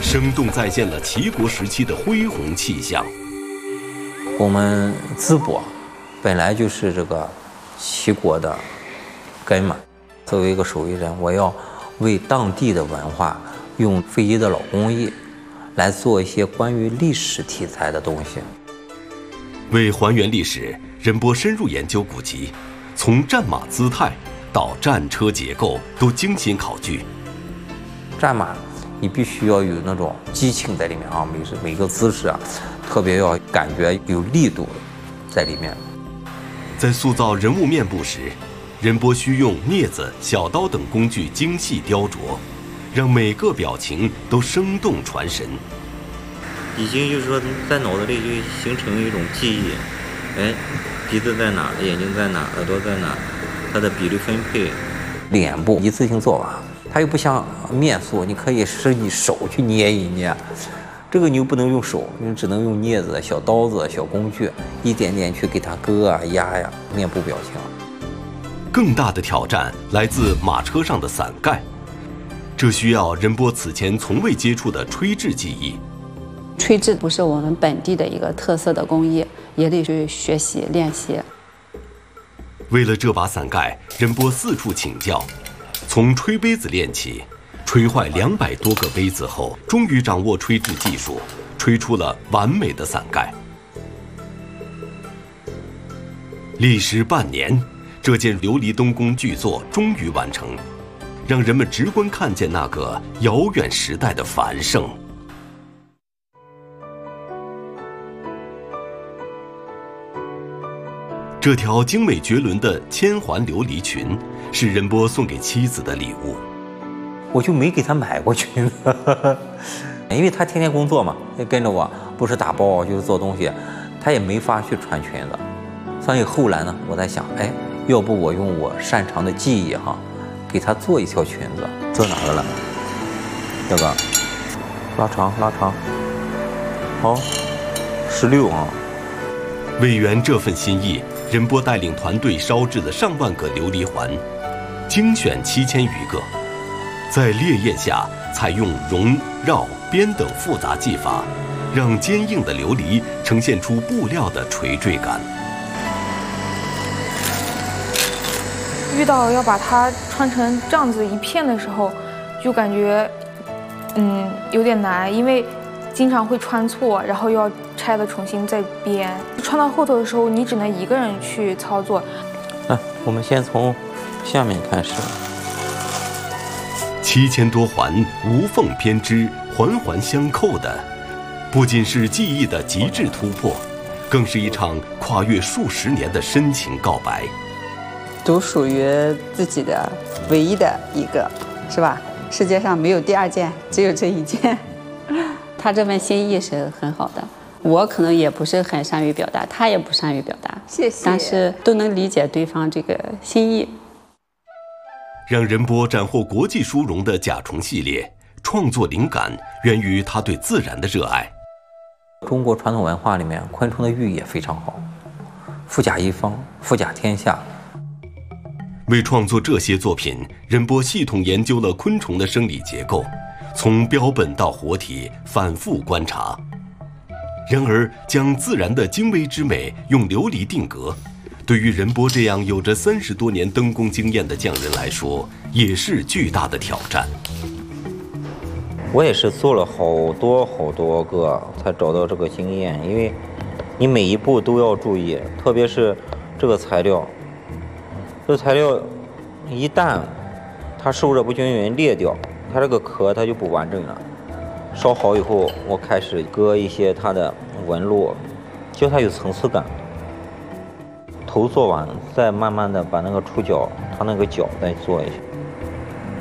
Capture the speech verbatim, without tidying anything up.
生动再现了齐国时期的恢宏气象。 我们淄博本来就是这个齐国的根嘛，作为一个手艺人，我要为当地的文化用非遗的老工艺来做一些关于历史题材的东西。 为还原历史，任波深入研究古籍，从战马姿态到战车结构都精心考据。 战马你必须要有那种激情在里面啊，每是每个姿势啊，特别要感觉有力度在里面。 在塑造人物面部时，任波需用镊子、小刀等工具精细雕琢，让每个表情都生动传神。 已经就是说在脑子里就形成一种记忆，哎，鼻子在哪，眼睛在哪，耳朵在哪，它的比例分配。 脸部一次性做完，它又不像面塑，你可以是你手去捏一捏，这个你又不能用手，你只能用镊子、小刀子、小工具，一点点去给它割啊、压呀、面部表情。 更大的挑战来自马车上的伞盖，这需要任波此前从未接触的吹制技艺。 吹制不是我们本地的一个特色的工艺，也得去学习练习。 为了这把伞盖，任波四处请教，从吹杯子练起，吹坏两百多个杯子后，终于掌握吹制技术，吹出了完美的伞盖。历时半年，这件琉璃东宫巨作终于完成，让人们直观看见那个遥远时代的繁盛。这条精美绝伦的千环琉璃裙是任波送给妻子的礼物。 我就没给他买过裙子，因为他天天工作嘛，也跟着我，不是打包就是做东西，他也没法去穿裙子。所以后来呢，我在想，哎，要不我用我擅长的技艺哈，给他做一条裙子。做哪个了？这个，拉长拉长，好，十六啊。 为圆这份心意，任波带领团队烧制了上万个琉璃环，精选七千余个，在烈焰下采用熔、绕、编等复杂技法，让坚硬的琉璃呈现出布料的垂坠感。 遇到要把它穿成这样子一片的时候，就感觉嗯有点难，因为经常会穿错，然后又要拆了重新再编。穿到后头的时候，你只能一个人去操作。 啊，我们先从下面开始。 七千多环无缝编织，环环相扣的，不仅是技艺的极致突破，更是一场跨越数十年的深情告白。 独属于自己的唯一的一个，是吧？世界上没有第二件，只有这一件。他这份心意是很好的，我可能也不是很善于表达，他也不善于表达， 谢谢。 但是都能理解对方这个心意。 让任波斩获国际殊荣的甲虫系列，创作灵感源于他对自然的热爱。 中国传统文化里面，昆虫的寓意也非常好，富甲一方，富甲天下。 为创作这些作品，任波系统研究了昆虫的生理结构，从标本到活体反复观察。然而，将自然的精微之美用琉璃定格，对于任波这样有着三十多年灯工经验的匠人来说，也是巨大的挑战。 我也是做了好多好多个才找到这个经验，因为你每一步都要注意，特别是这个材料，这个材料一旦它受热不均匀裂掉，它这个壳它就不完整了。烧好以后，我开始割一些它的纹路，就它有层次感。头做完，再慢慢的把那个触角，它那个角再做一下。